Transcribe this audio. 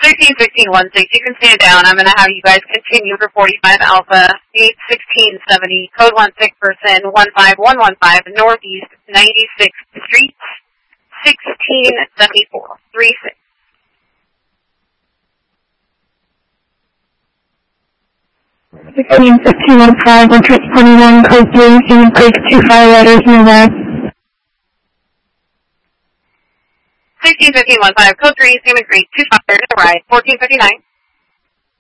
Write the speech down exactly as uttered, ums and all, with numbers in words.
thirteen fifteen one six, you can stand down. I'm going to have you guys continue for forty-five Alpha, eight sixteen seventy, code one six person, one five one one five, Northeast ninety-sixth Street, sixteen seventy-four, three six. sixteen fifteen one five, entrance twenty-one, code three, Human Creek, two firefighters nearby. sixteen fifteen one five, code three, Human Creek, two firefighters, right, fourteen fifty-nine.